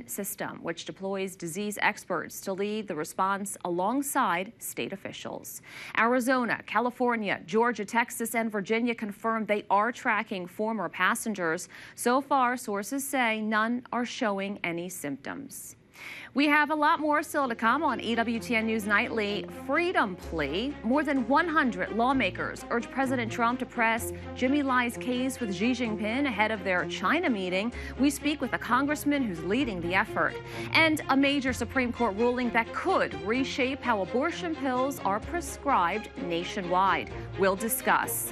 management system, which deploys disease experts to lead the response alongside state officials. Arizona, California, Georgia, Texas, and Virginia confirmed they are tracking former passengers. So far, sources say none are showing any symptoms. We have a lot more still to come on EWTN News Nightly. Freedom plea. More than 100 lawmakers urge President Trump to press Jimmy Lai's case with Xi Jinping ahead of their China meeting. We speak with a congressman who's leading the effort. And a major Supreme Court ruling that could reshape how abortion pills are prescribed nationwide. We'll discuss.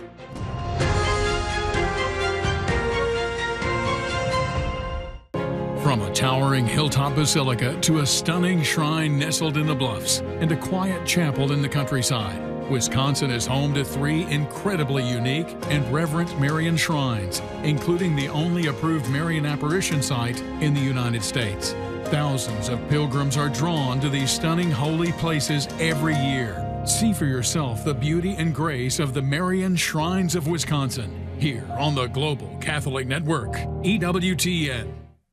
From a towering hilltop basilica to a stunning shrine nestled in the bluffs and a quiet chapel in the countryside, Wisconsin is home to 3 incredibly unique and reverent Marian shrines, including the only approved Marian apparition site in the United States. Thousands of pilgrims are drawn to these stunning holy places every year. See for yourself the beauty and grace of the Marian Shrines of Wisconsin, here on the Global Catholic Network, EWTN.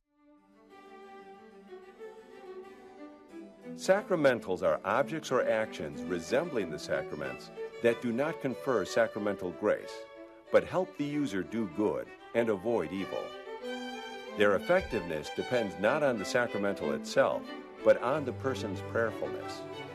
Sacramentals are objects or actions resembling the sacraments that do not confer sacramental grace, but help the user do good and avoid evil. Their effectiveness depends not on the sacramental itself, but on the person's prayerfulness.